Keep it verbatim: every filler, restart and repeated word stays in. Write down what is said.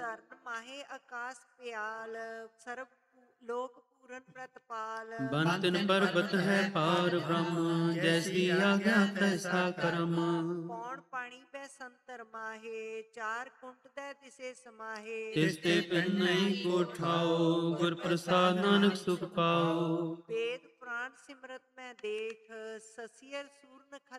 ਧਰਨ ਮਾਹੇ ਆਕਾਸ ਪਿਆਲ, ਸਰਬ ਲੋਕ ਪੂਰਨ ਪ੍ਰਤਪਾਲ। ਬੰਤਨ ਪਰਬਤ ਹੈ ਪਾਰ ਬ੍ਰਹਮ, ਜੈਸੀ ਆਗਿਆ ਤੈਸਾ ਕਰਮ। ਪੌਣ ਪਾਣੀ ਬੈ ਸੰਤਰ ਮਾਹੇ, ਚਾਰ ਕੁੰਟ ਦੈ ਦਿਸੇ ਸਮਾਹੇ। ਤਿਸ ਤੇ ਪਿੰਡ ਨਹੀਂ ਕੋ ਠਾਓ, ਗੁਰ ਪ੍ਰਸਾਦ ਨਾਨਕ ਸੁਖ ਪਾਓ। ਵੇਦ ਪੁਰਾਣ ਸਿਮਰਤ ਮੈਂ ਦੇਖ, ਸਸੀਅਰ ਸੂਰਨ ਖਤ